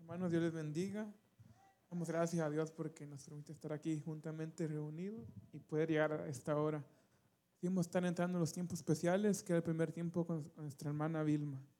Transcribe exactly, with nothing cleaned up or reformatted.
Hermanos, Dios les bendiga. Damos gracias a Dios porque nos permite estar aquí juntamente reunidos y poder llegar a esta hora. Vamos a estar entrando en los tiempos especiales, que es el primer tiempo con, con nuestra hermana Vilma.